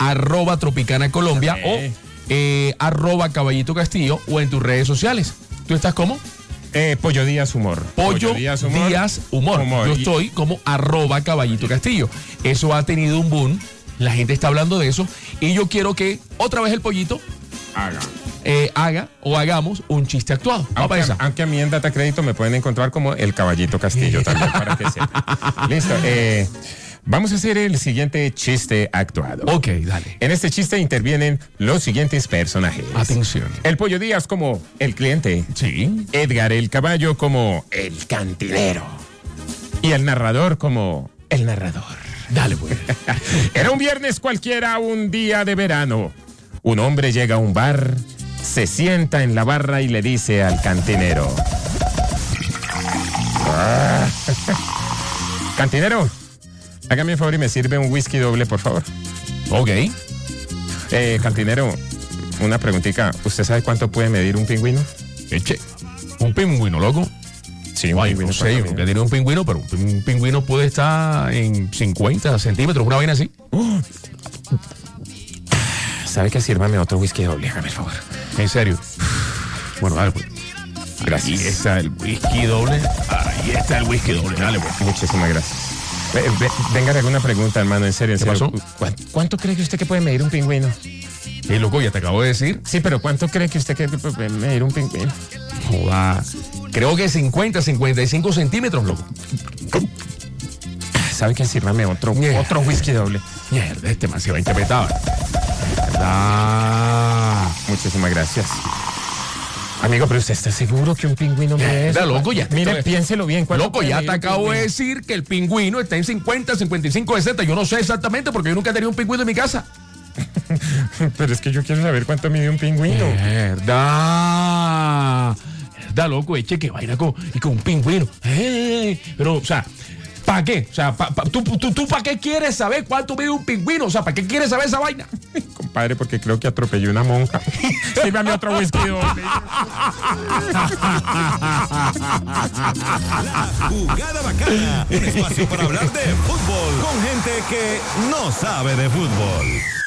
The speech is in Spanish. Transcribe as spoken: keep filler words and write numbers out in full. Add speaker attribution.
Speaker 1: arroba Tropicana Colombia okay. o eh, arroba Caballito Castillo o en tus redes sociales. ¿Tú estás como?
Speaker 2: Eh, Pollo Díaz Humor.
Speaker 1: Pollo, Pollo Díaz Humor. Díaz Humor. Humor. Yo estoy como arroba Caballito Castillo. Eso ha tenido un boom. La gente está hablando de eso. Y yo quiero que otra vez el pollito
Speaker 2: haga.
Speaker 1: Eh, haga o hagamos un chiste actuado.
Speaker 2: Aunque, aunque a mí en Data Crédito me pueden encontrar como el Caballito Castillo también, para que sepan. Listo. Eh, vamos a hacer el siguiente chiste actuado.
Speaker 1: Ok, dale.
Speaker 2: En este chiste intervienen los siguientes personajes.
Speaker 1: Atención.
Speaker 2: El Pollo Díaz como el cliente.
Speaker 1: Sí.
Speaker 2: Edgar el Caballo como el cantinero. Y el narrador como el narrador.
Speaker 1: Dale, pues.
Speaker 2: Era un viernes cualquiera, un día de verano. Un hombre llega a un bar, se sienta en la barra y le dice al cantinero: ah, cantinero, hágame un favor y me sirve un whisky doble, por favor.
Speaker 1: Ok.
Speaker 2: Eh, cantinero, una preguntita. ¿Usted sabe cuánto puede medir un pingüino?
Speaker 1: Eche, un pingüino, loco.
Speaker 2: Sí, un
Speaker 1: Ay,
Speaker 2: pingüino.
Speaker 1: No sé, yo nunca he tenido un pingüino, pero un pingüino puede estar en cincuenta centímetros, una vaina así.
Speaker 2: Uh. ¿Sabe qué? Sírvame otro whisky doble, hágame el favor.
Speaker 1: ¿En serio? Bueno, dale, pues.
Speaker 2: Gracias.
Speaker 1: Ahí está el whisky doble. Ahí está el whisky doble, dale, pues.
Speaker 2: Muchísimas gracias. Ve, ve, venga, alguna pregunta, hermano, en serio, en
Speaker 1: ¿Qué
Speaker 2: serio.
Speaker 1: pasó?
Speaker 2: ¿Cuánto, ¿Cuánto cree que usted que puede medir un pingüino?
Speaker 1: Eh, loco, ya te acabo de decir.
Speaker 2: Sí, pero ¿cuánto cree que usted que puede medir un pingüino?
Speaker 1: Joda. Creo que cincuenta, cincuenta y cinco centímetros, loco.
Speaker 2: ¿Sabe qué? Sírvame otro, yeah. otro whisky doble.
Speaker 1: Mierda, este man se va a interpretar. ¿Verdad?
Speaker 2: Muchísimas gracias. Amigo, pero ¿usted está seguro que un pingüino mide eso?
Speaker 1: Loco, ya.
Speaker 2: Mire, estoy... piénselo bien.
Speaker 1: Loco, ya te acabo de decir que el pingüino está en cincuenta, cincuenta y cinco, sesenta. Yo no sé exactamente porque yo nunca he tenido un pingüino en mi casa.
Speaker 2: Pero es que yo quiero saber cuánto mide un pingüino.
Speaker 1: Verdad. Verdad, loco, eche que vaina con, y con un pingüino. Eh, pero, o sea, ¿para qué? O sea, pa, pa, ¿tú, tú, tú para qué quieres saber cuánto mide un pingüino? O sea, ¿para qué quieres saber esa vaina?
Speaker 2: Compadre, porque creo que atropellé una monja. Sírvame otro whisky doble.
Speaker 3: La jugada bacana. Un espacio para hablar de fútbol con gente que no sabe de fútbol.